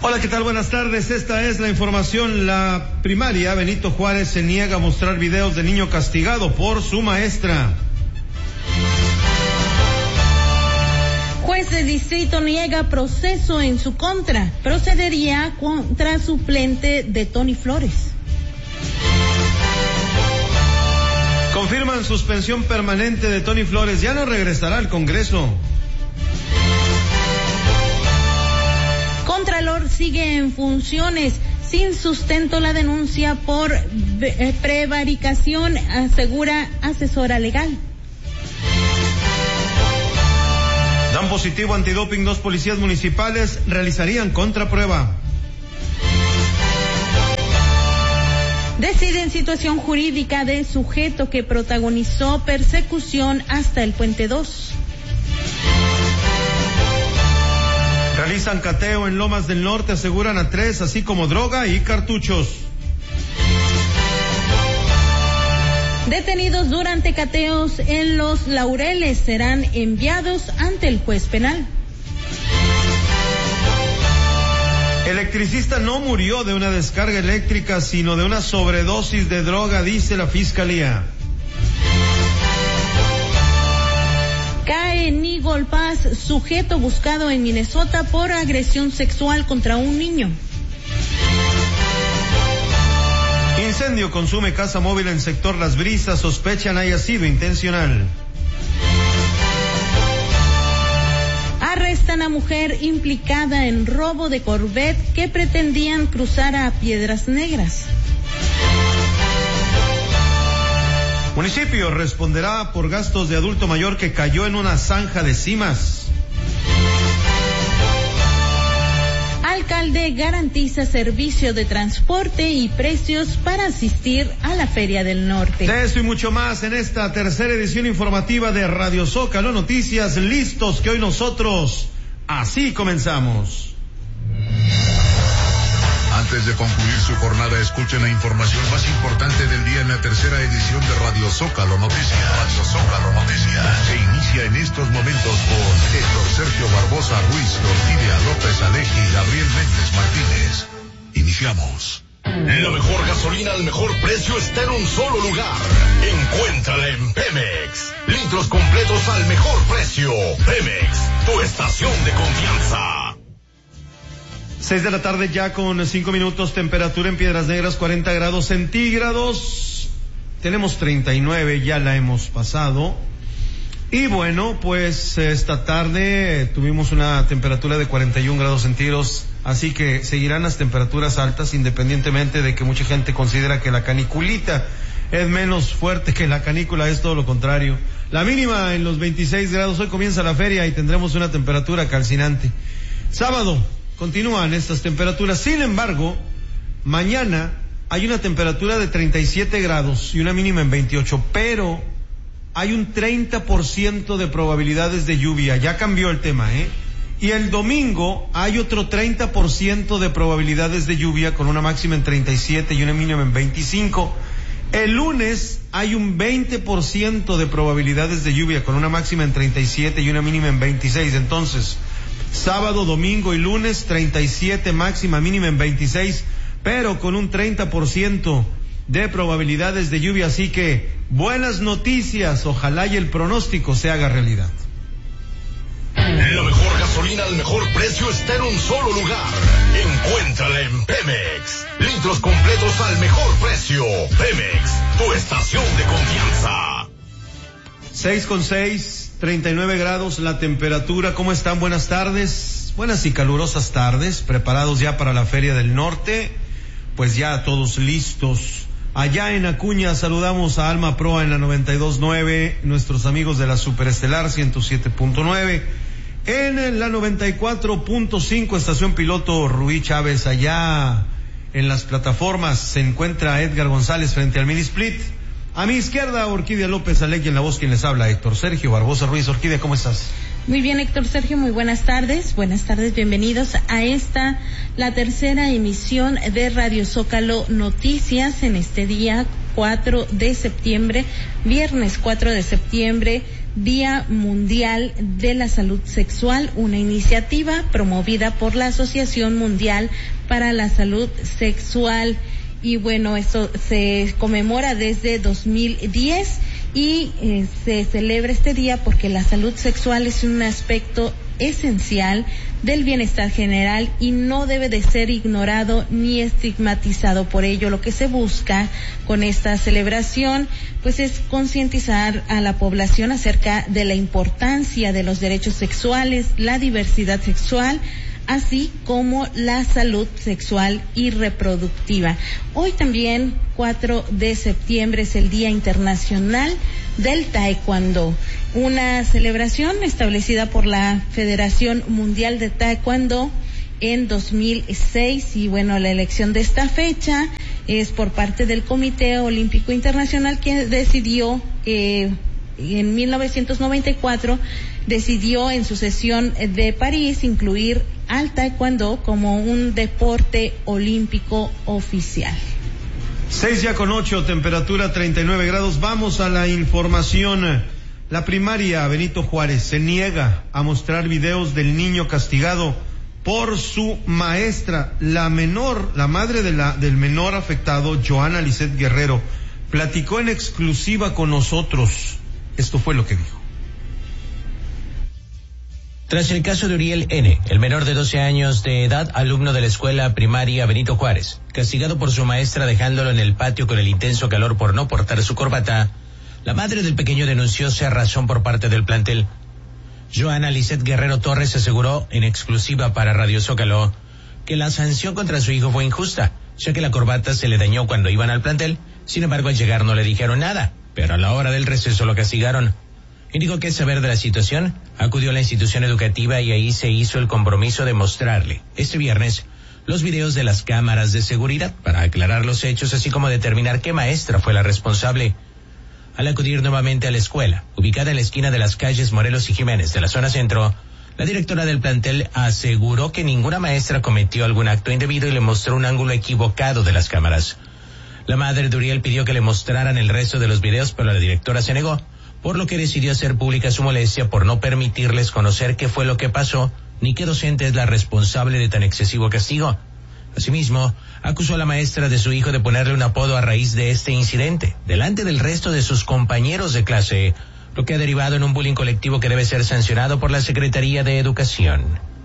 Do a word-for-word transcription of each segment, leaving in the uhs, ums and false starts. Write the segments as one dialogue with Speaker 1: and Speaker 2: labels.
Speaker 1: Hola, ¿qué tal? Buenas tardes. Esta es la información. La primaria Benito Juárez se niega a mostrar videos de niño castigado por su maestra.
Speaker 2: Juez de distrito niega proceso en su contra. Procedería contra suplente de Tony Flores.
Speaker 1: Confirman suspensión permanente de Tony Flores. Ya no regresará al Congreso.
Speaker 2: Contralor sigue en funciones. Sin sustento la denuncia por prevaricación, asegura asesora legal.
Speaker 1: Dan positivo antidoping dos policías municipales, realizarían contraprueba.
Speaker 2: Deciden situación jurídica de sujeto que protagonizó persecución hasta el Puente dos.
Speaker 1: Realizan cateo en Lomas del Norte, aseguran a tres, así como droga y cartuchos.
Speaker 2: Detenidos durante cateos en Los Laureles serán enviados ante el juez penal.
Speaker 1: Electricista no murió de una descarga eléctrica, sino de una sobredosis de droga, dice la fiscalía.
Speaker 2: Cae en Eagle Pass, sujeto buscado en Minnesota por agresión sexual contra un niño.
Speaker 1: Incendio consume casa móvil en sector Las Brisas, sospechan haya sido intencional.
Speaker 2: Arrestan a mujer implicada en robo de Corvette que pretendían cruzar a Piedras Negras.
Speaker 1: Municipio responderá por gastos de adulto mayor que cayó en una zanja de cimas.
Speaker 2: Alcalde garantiza servicio de transporte y precios para asistir a la Feria del Norte.
Speaker 1: De eso y mucho más en esta tercera edición informativa de Radio Zócalo Noticias. Listos que hoy nosotros así comenzamos.
Speaker 3: Antes de concluir su jornada, escuchen la información más importante del día en la tercera edición de Radio Zócalo Noticias. Radio Zócalo Noticias se inicia en estos momentos con Héctor Sergio Barbosa Ruiz, Orquídea López Aleji y Gabriel Méndez Martínez. Iniciamos.
Speaker 4: La mejor gasolina al mejor precio está en un solo lugar. Encuéntrala en Pemex. Litros completos al mejor precio. Pemex, tu estación de confianza.
Speaker 1: Seis de la tarde ya con cinco minutos, temperatura en Piedras Negras cuarenta grados centígrados, tenemos treinta y nueve, ya la hemos pasado, y bueno, pues esta tarde tuvimos una temperatura de cuarenta y un grados centígrados, así que seguirán las temperaturas altas independientemente de que mucha gente considera que la caniculita es menos fuerte que la canícula, es todo lo contrario. La mínima en los veintiséis grados, hoy comienza la feria y tendremos una temperatura calcinante. Sábado continúan estas temperaturas, sin embargo, mañana hay una temperatura de treinta y siete grados y una mínima en veintiocho, pero hay un treinta por ciento de probabilidades de lluvia, ya cambió el tema, ¿eh? Y el domingo hay otro treinta por ciento de probabilidades de lluvia con una máxima en treinta y siete y una mínima en veinticinco. El lunes hay un veinte por ciento de probabilidades de lluvia con una máxima en treinta y siete y una mínima en veintiséis, entonces sábado, domingo y lunes, treinta y siete máxima, mínima en veintiséis, pero con un treinta por ciento de probabilidades de lluvia, así que buenas noticias, ojalá y el pronóstico se haga realidad.
Speaker 4: La mejor gasolina al mejor precio está en un solo lugar. Encuéntrala en Pemex. Litros completos al mejor precio. Pemex, tu estación de confianza.
Speaker 1: Seis con seis, treinta y nueve grados la temperatura. ¿Cómo están? Buenas tardes, buenas y calurosas tardes, preparados ya para la Feria del Norte, pues ya todos listos. Allá en Acuña saludamos a Alma Proa en la noventa y dos punto nueve, nuestros amigos de la Superestelar ciento siete punto nueve, en la noventa y cuatro punto cinco estación piloto Ruiz Chávez. Allá en las plataformas se encuentra Edgar González frente al Mini Split. A mi izquierda, Orquídea López Aleji, en la voz quien les habla, Héctor Sergio Barbosa Ruiz. Orquídea, ¿cómo estás?
Speaker 2: Muy bien, Héctor Sergio, muy buenas tardes. Buenas tardes, bienvenidos a esta, la tercera emisión de Radio Zócalo Noticias en este día cuatro de septiembre, viernes cuatro de septiembre Día Mundial de la Salud Sexual, una iniciativa promovida por la Asociación Mundial para la Salud Sexual. Y bueno, esto se conmemora desde dos mil diez y eh, se celebra este día porque la salud sexual es un aspecto esencial del bienestar general y no debe de ser ignorado ni estigmatizado. Por ello, lo que se busca con esta celebración pues es concientizar a la población acerca de la importancia de los derechos sexuales, la diversidad sexual, así como la salud sexual y reproductiva. Hoy también, cuatro de septiembre, es el Día Internacional del Taekwondo, una celebración establecida por la Federación Mundial de Taekwondo en dos mil seis, y bueno, la elección de esta fecha es por parte del Comité Olímpico Internacional, que decidió eh, en mil novecientos noventa y cuatro decidió en su sesión de París incluir al taekwondo como un deporte olímpico oficial.
Speaker 1: Seis ya con ocho, temperatura treinta y nueve grados. Vamos a la información. La primaria Benito Juárez se niega a mostrar videos del niño castigado por su maestra. La menor, la madre de la, del menor afectado, Joana Lisset Guerrero, platicó en exclusiva con nosotros. Esto fue lo que dijo.
Speaker 5: Tras el caso de Uriel N., el menor de doce años de edad, alumno de la escuela primaria Benito Juárez, castigado por su maestra dejándolo en el patio con el intenso calor por no portar su corbata, la madre del pequeño denunció cerrazón por parte del plantel. Joana Lisset Guerrero Torres aseguró en exclusiva para Radio Zócalo que la sanción contra su hijo fue injusta, ya que la corbata se le dañó cuando iban al plantel. Sin embargo, al llegar no le dijeron nada, pero a la hora del receso lo castigaron. Indicó que saber de la situación, acudió a la institución educativa y ahí se hizo el compromiso de mostrarle este viernes los videos de las cámaras de seguridad para aclarar los hechos, así como determinar qué maestra fue la responsable. Al acudir nuevamente a la escuela, ubicada en la esquina de las calles Morelos y Jiménez de la zona centro, la directora del plantel aseguró que ninguna maestra cometió algún acto indebido y le mostró un ángulo equivocado de las cámaras. La madre de Uriel pidió que le mostraran el resto de los videos, pero la directora se negó, por lo que decidió hacer pública su molestia por no permitirles conocer qué fue lo que pasó, ni qué docente es la responsable de tan excesivo castigo. Asimismo, acusó a la maestra de su hijo de ponerle un apodo a raíz de este incidente, delante del resto de sus compañeros de clase, lo que ha derivado en un bullying colectivo que debe ser sancionado por la Secretaría de Educación.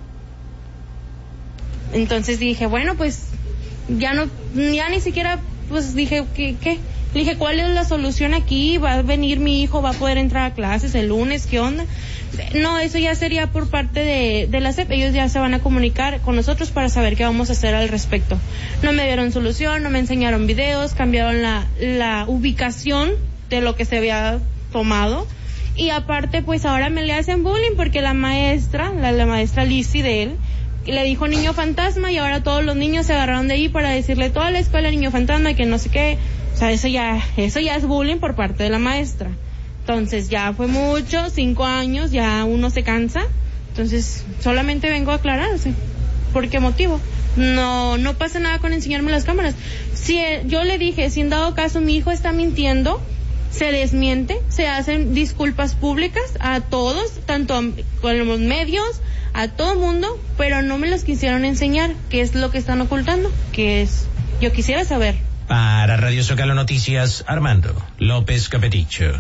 Speaker 6: Entonces dije, bueno, pues ya no, ya ni siquiera, pues dije, ¿qué? qué? Le dije, ¿cuál es la solución aquí? ¿Va a venir mi hijo? ¿Va a poder entrar a clases el lunes? ¿Qué onda? No, eso ya sería por parte de, de la S E P. Ellos ya se van a comunicar con nosotros para saber qué vamos a hacer al respecto. No me dieron solución, no me enseñaron videos, cambiaron la, la ubicación de lo que se había tomado. Y aparte, pues ahora me le hacen bullying porque la maestra, la, la maestra Lizzy de él, le dijo niño fantasma y ahora todos los niños se agarraron de ahí para decirle toda la escuela niño fantasma y que no sé qué. O sea, eso ya, eso ya es bullying por parte de la maestra. Entonces ya fue mucho, cinco años, ya uno se cansa. Entonces solamente vengo a aclararse. ¿Por qué motivo? No, no pasa nada con enseñarme las cámaras. Si yo le dije, si en dado caso mi hijo está mintiendo, se desmiente, se hacen disculpas públicas a todos, tanto con los medios, a todo mundo, pero no me los quisieron enseñar. ¿Qué es lo que están ocultando? ¿Qué es? Yo quisiera saber.
Speaker 5: Para Radio Zócalo Noticias, Armando López Capeticho.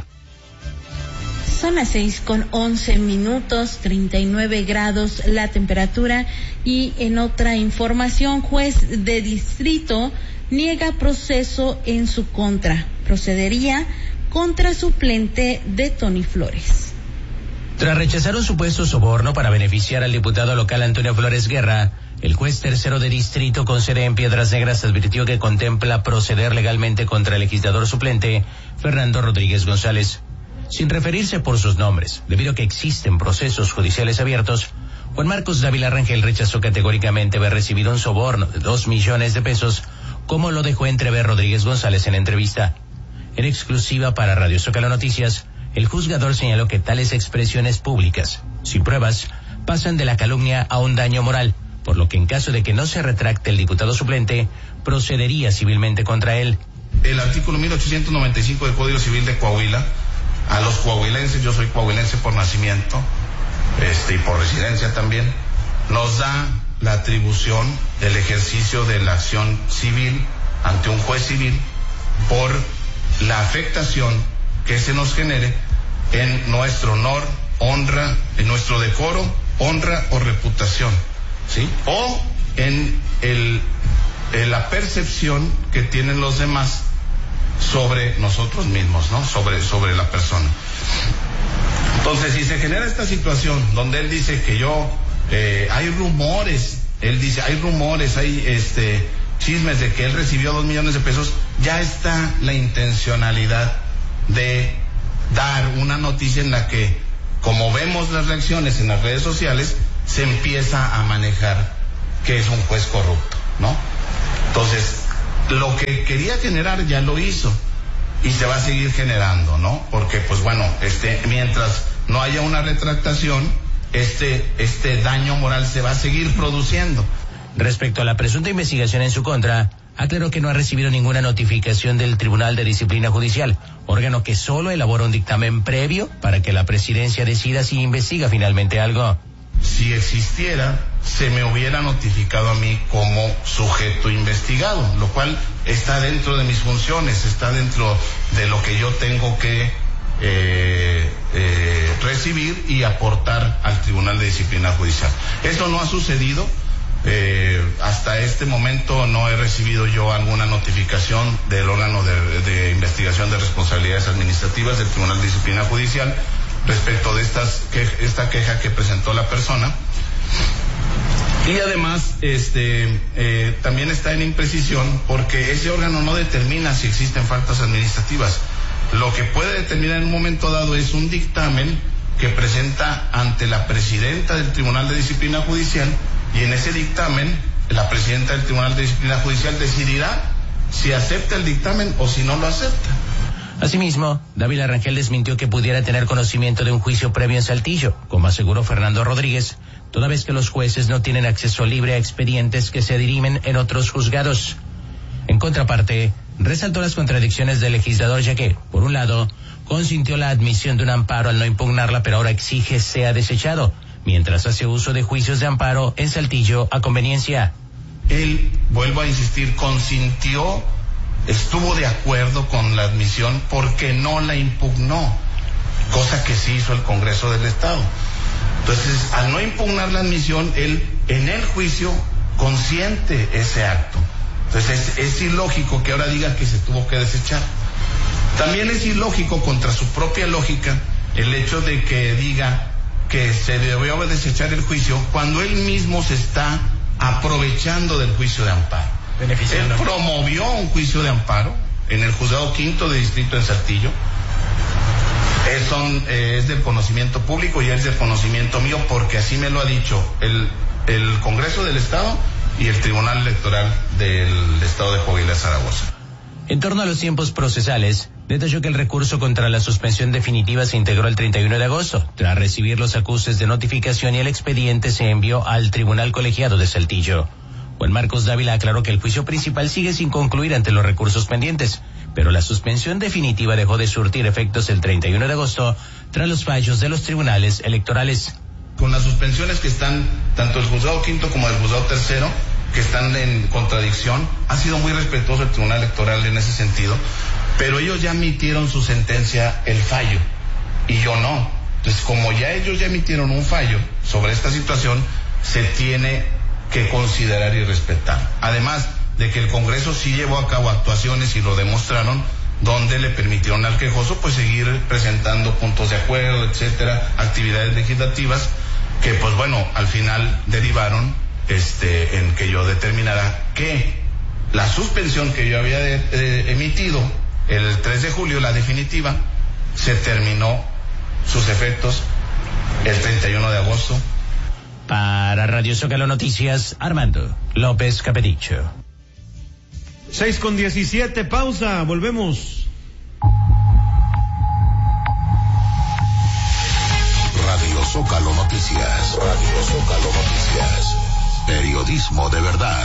Speaker 2: Son las seis con once minutos, treinta y nueve grados la temperatura. Y en otra información, juez de distrito niega proceso en su contra. Procedería contra suplente de Tony Flores.
Speaker 5: Tras rechazar un supuesto soborno para beneficiar al diputado local Antonio Flores Guerra, el juez tercero de distrito con sede en Piedras Negras advirtió que contempla proceder legalmente contra el legislador suplente Fernando Rodríguez González. Sin referirse por sus nombres, debido a que existen procesos judiciales abiertos, Juan Marcos Dávila Rangel rechazó categóricamente haber recibido un soborno de dos millones de pesos, como lo dejó entrever Rodríguez González en entrevista. En exclusiva para Radio Zócalo Noticias, el juzgador señaló que tales expresiones públicas, sin pruebas, pasan de la calumnia a un daño moral, por lo que en caso de que no se retracte el diputado suplente, procedería civilmente contra él.
Speaker 7: El artículo mil ochocientos noventa y cinco del Código Civil de Coahuila a los coahuilenses, yo soy coahuilense por nacimiento, este, y por residencia también, nos da la atribución del ejercicio de la acción civil ante un juez civil por la afectación que se nos genere en nuestro honor, honra, en nuestro decoro, honra o reputación, ¿sí? O en el, en la percepción que tienen los demás sobre nosotros mismos, ¿no? Sobre, sobre la persona. Entonces, si se genera esta situación donde él dice que yo, eh, hay rumores, él dice, hay rumores, hay este chismes de que él recibió dos millones de pesos, ya está la intencionalidad de dar una noticia en la que, como vemos las reacciones en las redes sociales, se empieza a manejar que es un juez corrupto, ¿no? Entonces, lo que quería generar ya lo hizo y se va a seguir generando, ¿no? Porque, pues bueno, este, mientras no haya una retractación, este, este daño moral se va a seguir produciendo.
Speaker 5: Respecto a la presunta investigación en su contra, aclaró que no ha recibido ninguna notificación del Tribunal de Disciplina Judicial, órgano que solo elabora un dictamen previo para que la presidencia decida si investiga finalmente algo.
Speaker 7: Si existiera, se me hubiera notificado a mí como sujeto investigado, lo cual está dentro de mis funciones, está dentro de lo que yo tengo que eh, eh, recibir y aportar al Tribunal de Disciplina Judicial. Esto no ha sucedido. Eh, hasta este momento no he recibido yo alguna notificación del órgano de, de investigación de responsabilidades administrativas del Tribunal de Disciplina Judicial respecto de estas que, esta queja que presentó la persona. Y además este eh, también está en imprecisión porque ese órgano no determina si existen faltas administrativas. Lo que puede determinar en un momento dado es un dictamen que presenta ante la presidenta del Tribunal de Disciplina Judicial, y en ese dictamen la presidenta del Tribunal de Disciplina Judicial decidirá si acepta el dictamen o si no lo acepta.
Speaker 5: Asimismo, Dávila Rangel desmintió que pudiera tener conocimiento de un juicio previo en Saltillo, como aseguró Fernando Rodríguez, toda vez que los jueces no tienen acceso libre a expedientes que se dirimen en otros juzgados. En contraparte, resaltó las contradicciones del legislador, ya que, por un lado, consintió la admisión de un amparo al no impugnarla, pero ahora exige sea desechado, mientras hace uso de juicios de amparo en Saltillo a conveniencia.
Speaker 7: Él, vuelvo a insistir, consintió, estuvo de acuerdo con la admisión porque no la impugnó, cosa que sí hizo el Congreso del Estado. Entonces, al no impugnar la admisión, él en el juicio consiente ese acto. Entonces, es, es ilógico que ahora diga que se tuvo que desechar. También es ilógico, contra su propia lógica, el hecho de que diga que se debió desechar el juicio cuando él mismo se está aprovechando del juicio de amparo. Él promovió un juicio de amparo en el juzgado quinto de distrito en Saltillo. Es, son, eh, es del conocimiento público y es del conocimiento mío porque así me lo ha dicho el, el Congreso del Estado y el Tribunal Electoral del Estado de Coahuila, Zaragoza.
Speaker 5: En torno a los tiempos procesales, detalló que el recurso contra la suspensión definitiva se integró el treinta y uno de agosto, tras recibir los acuses de notificación, y el expediente se envió al Tribunal Colegiado de Saltillo. Juan Marcos Dávila aclaró que el juicio principal sigue sin concluir ante los recursos pendientes, pero la suspensión definitiva dejó de surtir efectos el treinta y uno de agosto tras los fallos de los tribunales electorales.
Speaker 7: Con las suspensiones que están, tanto el juzgado quinto como el juzgado tercero, que están en contradicción, ha sido muy respetuoso el Tribunal Electoral en ese sentido, pero ellos ya emitieron su sentencia, el fallo, y yo no. Entonces, como ya ellos ya emitieron un fallo sobre esta situación, se tiene que considerar y respetar. Además de que el Congreso sí llevó a cabo actuaciones y lo demostraron, donde le permitieron al quejoso pues seguir presentando puntos de acuerdo, etcétera, actividades legislativas que pues bueno, al final derivaron este en que yo determinara que la suspensión que yo había de, de, emitido el tres de julio, la definitiva, se terminó sus efectos el treinta y uno de agosto.
Speaker 5: Para Radio Zócalo Noticias, Armando López Capedicho.
Speaker 1: seis con diecisiete, pausa, volvemos.
Speaker 3: Radio Zócalo Noticias. Radio Zócalo Noticias. Periodismo de verdad.